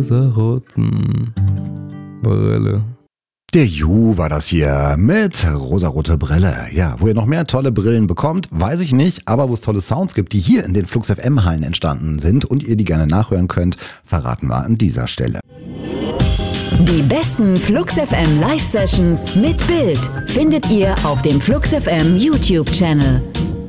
rosaroten Brille. Der Ju war das hier mit rosarote Brille. Ja, wo ihr noch mehr tolle Brillen bekommt, weiß ich nicht, aber wo es tolle Sounds gibt, die hier in den Flux FM Hallen entstanden sind und ihr die gerne nachhören könnt, verraten wir an dieser Stelle. Die besten Flux FM Live Sessions mit Bild findet ihr auf dem Flux FM YouTube Channel.